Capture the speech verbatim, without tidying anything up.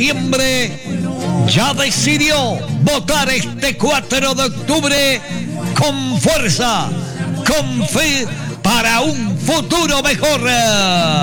Noviembre ya decidió votar este cuatro de octubre con fuerza, con fe para un futuro mejor.